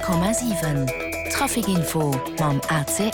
100,7 Trafikinfo mam ACL.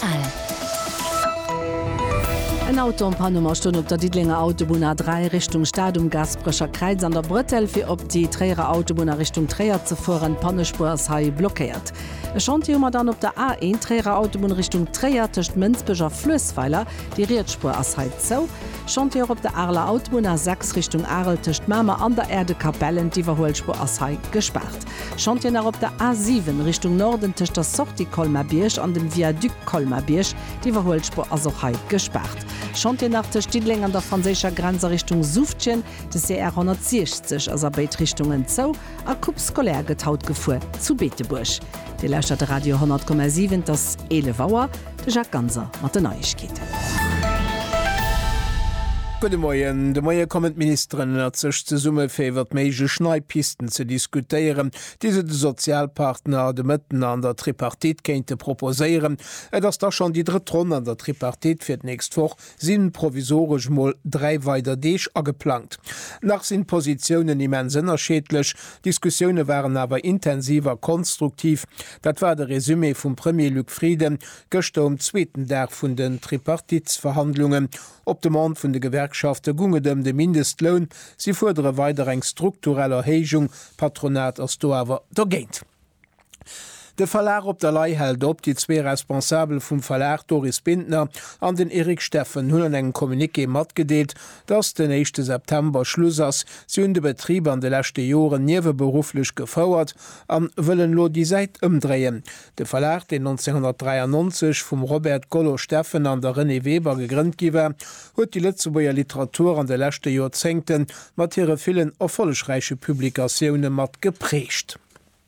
Ein Auto am Panummerstunde op der Diedlinger Autobahn A3 Richtung Stadium Gasbrecher Kreuz an der Brüttel fir op die Träger Autobahn Richtung Träger zu fuhren Pannespur sei blockiert. Es stand hier dann op der A1 Träger Autobahn Richtung Träger tischcht Münzbecher Flüssweiler die Riedspur asheit zo. Stand hier op der Arler Autobahn A6 Richtung Arel tischcht Mama an der Erde Kapellen die Verholspur asheit gesperrt. Stand hier nach op der A7 Richtung Norden tischcht der Sorti Kolmabirsch an dem Viaduc Kolmabirsch die Verholspur asheit gesperrt. Schont je nach der Stiedling an der franzécher Grenze Richtung Suftchen des CR 160 as Beitrichtungen zo a Kupskolär getaut gefu zu Beetebusch. De Lächt Radio 100,7 das Elevauer de Jacques Ganser mat de Neuigkeiten. De Moie Kommentministerin hat sech ze Summe féiwwer méige Schneipisten ze diskutieren, diese de Sozialpartner de Mëtten an der Tripartit kéinte proposéieren, ass da schon die Dritron an der Tripartit fir nächst vor sinn provisorisch moll 3 weiter Deeg ageplant. Nach sinn Positionen immens ënnerschädlech, Diskussioune waren awer intensiver konstruktiv, dat war de Resümé vum Premier Luc Frieden gëchte um zweeten Dag vun den Tripartitsverhandlungen op dem Mann vun de Gewerkschafte gunge dem de Mindestlohn, sie fordere weiter eng struktureller Hegung, Patronat as do awer der géint. De Verlag op der Lei held op die zwee Responsabel vum Verlag Doris Bindner an den Erik Steffen hunn eng Kommuniké mat gedeelt, dats den 1. September Schluss ass si hun de Betrieb an de lächte Joren nieweberuflech gefauerert an wëllen lo die Säit ëmdreien. De Verlag, den 1993 vum Robert Gollo Steffen an der René Weber gegrünnt giwer, huet die Lützeburger Literatur an de lächte Jozengten mat hire villen erfollegreiche Publikaoune mat geprecht.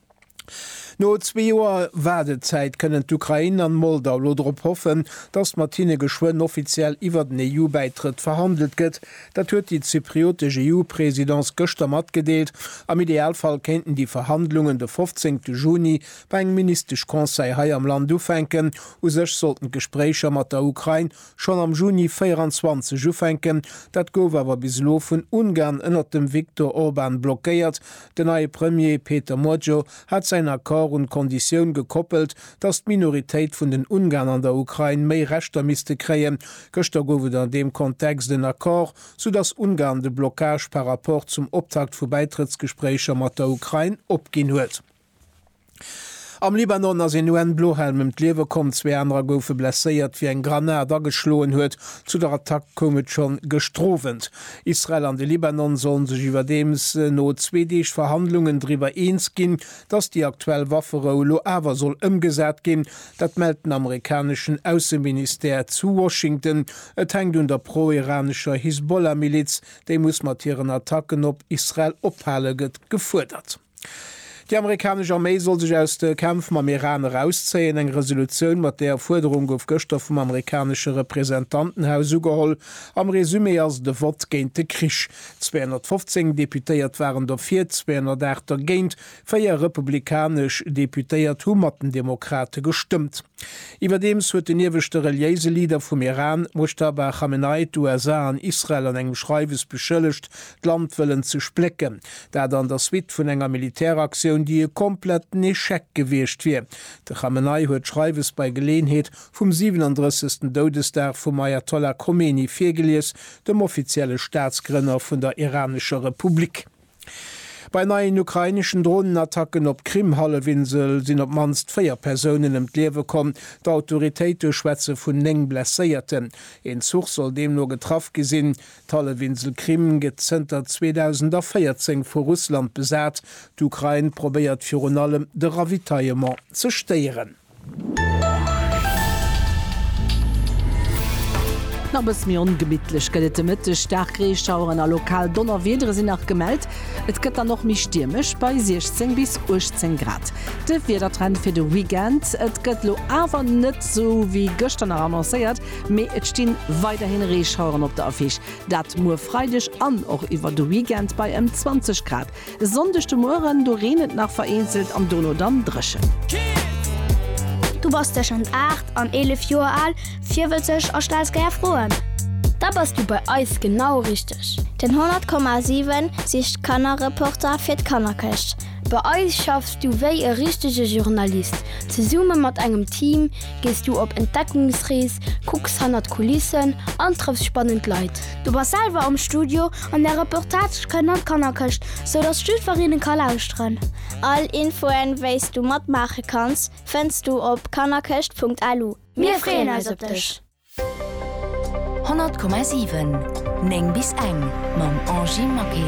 No 2 Joer Wadezeit kënnen d'Ukraine an Moldau lodrop hoffen, dats Martine Geschwoen offiziell iwwer den EU-Beitritt verhandelt gëtt. Dat huet die zypriotesche EU-Präsidentz gëchter mat gedeelt. Am Idealfall kennten die Verhandlungen de 15. Juni bei eng ministerisch Konseil hai am Land ufenken, ou sech sollten Gesprächer mat der Ukraine schon am Juni 24 ufenken. Dat gouf awer bis lo vun Ungarn ënner dem Viktor Orban blockéiert. Den neue Premier Peter Modjo hat sein Akkord und Kondition gekoppelt, dass die Minorität von den Ungarn an der Ukraine méi Rechter miste kreien. Gëchter goufet an dem Kontext den Akkord, so dass Ungarn de Blockage par rapport zum Optakt vu Beitrittsgesprächer mat der Ukraine opgin huet. Am Libanon as en UN-Blohelm im Lewe kom 2 andere goufe blesséiert wie eng Granat geschloen huet, zu der Attack komet schon gestrovent. Israel an de Libanon sollen sech iwwer dems no 2 Verhandlungen drüber eens ginn, dats die aktuell Waffere lo awer soll ëmgesät gin, dat melden amerikanischen Außenminister zu Washington, et hengt un der pro-iranischer Hisbollah-Miliz, déi muss matieren Attacken op Israel ophalleget gefordert. Die amerikanische Armee soll sich aus dem Kampf am Iran rausziehen. Eng Resolution mat der Forderung auf Gëster vom amerikanischen Repräsentantenhaus ugeholl. Am Resümé als de Vot géint de Krisch. 215 Deputéiert waren der 4, 208 géint, 4 republikanisch Deputéiert hummerten Demokrate gestimmt. Iwerdems huet den ewigchte reliise Lieder vom Iran, Mojtaba Khamenei, USA an Israel an engem Schreiwes beschëllecht, Landwillen zu splecken, da dann der Suite vun enger Militäraktion die komplett Eschek gewircht wie. De Khamenei huet Schreiwes bei Gelegenheet vom 37. Todestag vum Ayatollah Khomeini firgelies, dem offizielle Staatsgrünner vun der Iranischer Republik. Bei neuen ukrainischen Drohnenattacken op Krimhallewinsel sind op manst 4 Personen im Lewe kommen, der Autoritéite Schwätze vun eng blesséierten. En Zug soll dem nur getraff gesinn. Hallewinsel Krim gezentert 2014 vor Russland besat. D'Ukraine probiert für allem de Ravitaillement zu steieren. Na bis mir ungemidtlich gëtt Mitte Starkreeschauern a lokal Donner wedere sinn nach gemeldt. Et gëtt noch mi stürmisch bei 16 bis 18 Grad. De Wedertrend fir de Weekend, et gëtt lo awer net so wie gëstern annoncéiert, méi et stehen weiterhin Reeschauern op der Affisch. Dat mo freidech an och iwwer de Weekend bei 20 Grad. Sondechte Moren do renet nach vereinzelt am Donaudamm dreschen. Du warst ja schon 8 an 11 Jahre alt, 40 aus Staatsgeier frohen. Da bist du bei euch genau richtig. Den 100,7 sicht Kanner-Reporter für die Kannerkirche. Bei uns schaffst du wie ein richtiger Journalist. Zusammen mit einem Team gehst du auf Entdeckungsreise, guckst an die Kulissen und triffst spannende Leute. Du bist selber im Studio und der Reportage kann er köcht, sodass du Studierenden kann lauschen. All Infoen, weißt du mitmachen kannst, findest du auf kannerköcht.lu. Wir freuen uns auf dich. 100,7 Neng bis eng mam Angie Makel.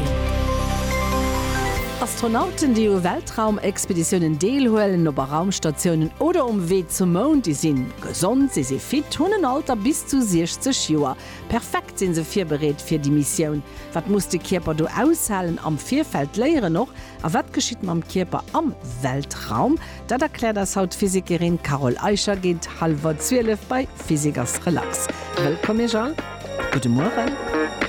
Astronauten, die Weltraumexpeditionen deelhoelen op Raumstationen oder Weh zum Mond, die sind gesund, sie sind fit, hun Alter bis zu 60 Joer. Perfekt sind sie vorbereitet für die Mission. Was muss der Körper do aushalen am Vierfeld lehren noch? Aber was geschieht mit dem Körper am Weltraum? Das erklärt das Hautphysikerin Carol Eicher, geht 11:30 bei Physikers Relax. Willkommen, Jean. Guten Morgen.